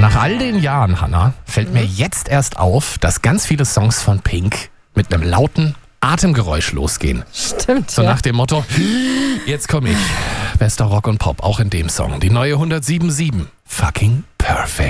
Nach all den Jahren, Hannah, fällt mir jetzt erst auf, dass ganz viele Songs von Pink mit einem lauten Atemgeräusch losgehen. Stimmt, So ja. nach dem Motto, jetzt komme ich. Bester Rock und Pop, auch in dem Song. Die neue 107.7. Fucking perfect.